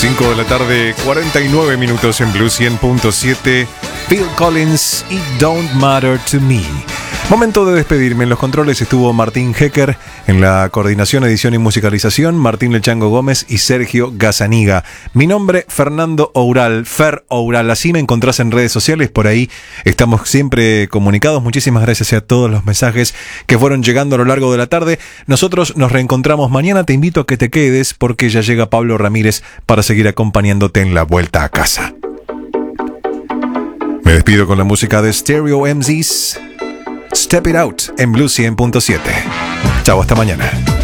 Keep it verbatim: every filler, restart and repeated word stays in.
cinco de la tarde, cuarenta y nueve minutos en Blue cien punto siete. Phil Collins, It Don't Matter to Me. Momento de despedirme. En los controles estuvo Martín Hecker, en la coordinación, edición y musicalización, Martín Lechango Gómez y Sergio Gazzaniga. Mi nombre, Fernando Oural, Fer Oural. Así me encontrás en redes sociales, por ahí estamos siempre comunicados. Muchísimas gracias a todos los mensajes que fueron llegando a lo largo de la tarde. Nosotros nos reencontramos mañana. Te invito a que te quedes porque ya llega Pablo Ramírez para seguir acompañándote en la vuelta a casa. Me despido con la música de Stereo M Zs. Step It Out en Blue cien punto siete. Chao, hasta mañana.